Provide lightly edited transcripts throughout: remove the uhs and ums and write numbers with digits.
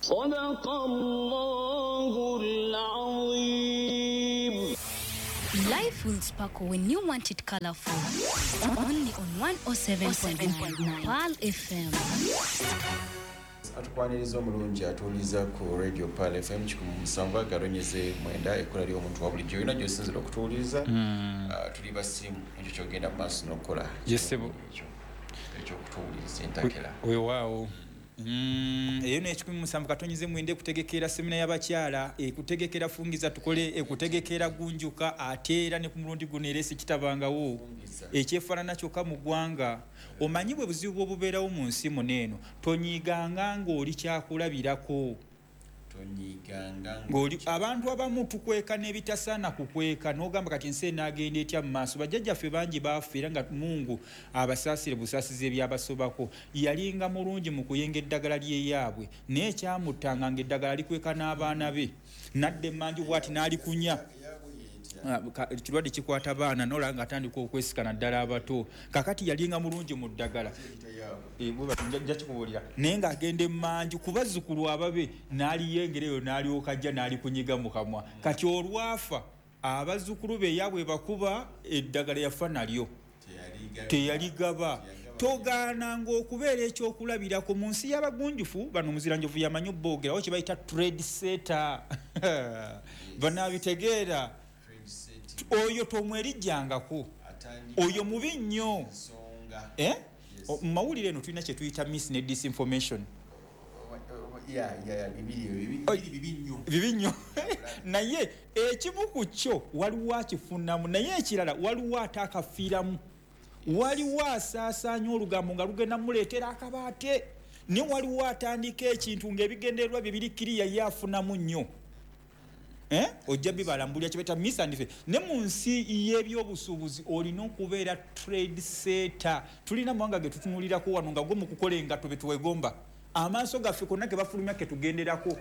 صدق الله العظيم. Life will sparkle when you want it colorful. Only on 107.9 Pearl FM. Atukwaniriza omulungi atuuliza ku Radio Pearl FM kikumusanga garonyeze mwenda ekola lyo omuntu wa bulijjo yonna gy'osinzira okutuuliza tuli basimu ekyo kyogenda mu maaso n'okukola yesebo ekyokutuuliza entakera weewaawo eyo n'ekikumusanga katonyize mwende kutegekera semina y'abakyala ekutegekera fungiza tukole ekutegekera gunjuka ate era ne ku mulundi guno era ekitabangawo ekyefaanana kyokka mu ggwanga omanyi bwe buzibu bw'obubeerawo mu nsi muneeno tonyiiganga ng'oli kyakulabirako ng'oli abantu abamu tukweka n'ebitasaana kukweka n'ogamba kati ensi enaagenda etya mu maaso bajjajjaffe bangi baafa era nga Mungu abasaasire busaasizi ebyabasobako yalinga mulungi mu kuyenga eddagala lyeyaabwe naye ekyamuttanga ng'eddagala likweka n'abaana be nadde emmanju bw'ati n'alikunya ekirwadde kikwata baana nola nga atandika okwesikana ddala abato kakati yalinga mulungi mu ddagala jakikubuulira naye ng'agenda emmanju ku bazzukulu ababe n'aliyengereyo n'alyoka ajja n'alikunyiga mu kamwa kati olwafa abazzukulu be yaabwe bakuba eddagala yafa nalyo teyaligaba togaananga okubeera ekyokulabirako mu nsi y'abagunjufu bano omuziranjovu yamanyi obboogerawo kye bayita trade setter banaabitegeera oyo tomwerijjangako oyo mubi nnyo mu mawulire eno tulina kye tuyita miss ne disinformation bibi nnyo naye ekimu ku kyo waliwo akifunamu naye ekirala waliwo ate akafiiramu waliwo asaasaanya olugambo nga lugenda muleetera akabaate ne waliwo atandika ekintu ng'ebigendererwa bye biri kiriya ye afunamu nnyo ojja bibalambulira kibeta misandife ne mu nsi y'ebyobusuubuzi olina okubeera trade setter tulina mawanga ge tutunulirako wano nga gwe mu kukola engatto be tuwegomba amaaso gaffe konna ke bafulumya ke tugenderako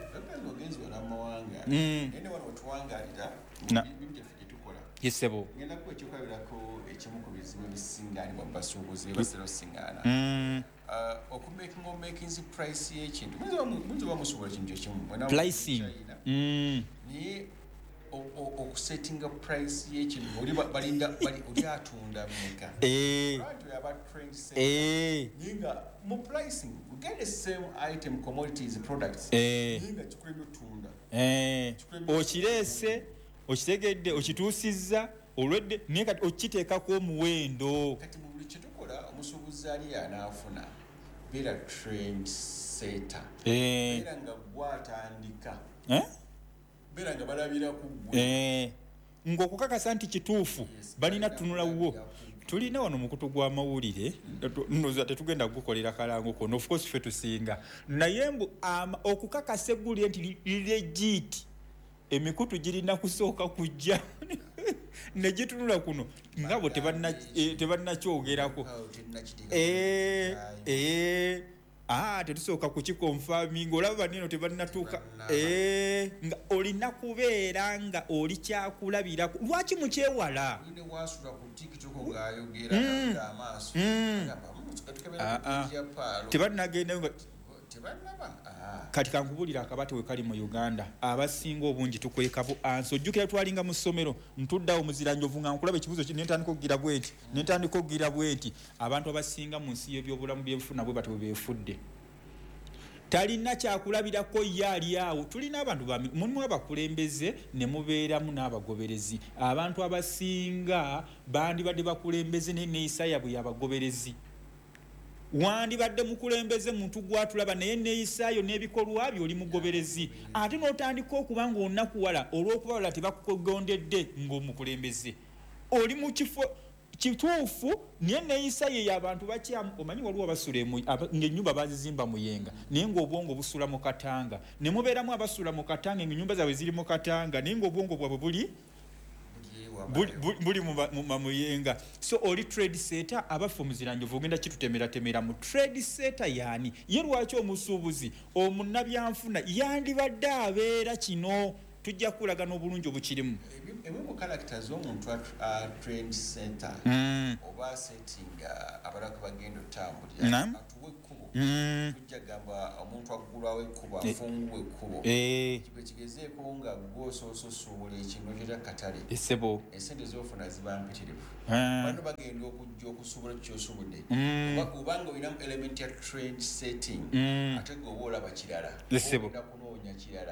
yesebo ngenda ku ekyokabirako ekimu ku bizibu ebisingaanibwa mu basuubuzi basera osingaana making price y'ekintu muyinza bamusuubula kintu ekimu pricing naye okusettinga price y'ekintu oli balinda oli atunda meka abantu yaba trend naye nga mu pricing we get the same item commodities products naye nga kikulema otunda okireese okitegedde okituusizza olwedde naye kati okiteekako omuwendo kati mu buli kyetukola omusuubuzi ali anaafuna beera trend setter beera nga gwatandika beera nga balabira ku gwe ng'okukakasa nti kituufu balina tunulawo tulina wano mukutu gw'amawulire nnoza tetugenda kugukolera kalango kono of course ffe tusinga naye mbu okukakasa eggulire nti legit emikutu girina kusooka kujja negitunula kuno ngabo tebannakyogerako tetusooka kukikonfirming olaba baneno tebannatuuka nga olina kubeera nga oli kyakulabirako lwaki mukyewala tebannagenda kati kankubulira akabate we kali mu Uganda abasinga obungi tukwekabo anso jjukira twalinga mu ssomero ntuddawo muziranjovu nga nkulaba ekibuzo nentandika okugira bweti abantu abasinga mu nsi y'ebyobulamu byenfuna bwe batwe beefudde talina kyakulabirako ye ali awo tulina abantu mulimu abakulembeze ne mubeeramu n'abagoberezi abantu abasinga bandibadde bakulembeze neeyisa yabwe y'abagoberezi wandibadde mukulembeze muntu gwatulaba naye neeyisaayo n'ebikolwa byo oli mugoberezi ate n'otandika okuba nga onnakuwala olw'okubawala tebakugondedde ng'omukulembeze oli mu kifo kituufu naye neeyisa ye y'abantu bakyamu omanyi waliwo abasula ng'ennyumba bazizimba muyenga naye ng'obwongo busula mu katanga ne mubeeramu abasula mu katanga ng'ennyumba zaabwe ziri mu katanga naye ng'obwongo bwabwe buli muyenga so oli trade setter abaffe omuziranjovu ogenda kitutemera mu trade setter yaani ye lwaki omusuubuzi omunnabyanfuna yandibadde abeera kino tujja kulaga n'obulungi obukirimu ebimu mu characters omuntu trend center oba setting abalaka bagenda otambulira atuwe ekkubo tujja gamba omuntu aggulwawo ekkubo afunguwe ekkubo kigwe kigezeeko nga gwosoosa osuubula ekintu kyota katale esebo esente zofuna ziba mpitirivu bano bagenda okujja okusuubula kyosuubudde obanga olina element ya trend setting ate gwe oba olaba kirala ogenda kunoonya kirala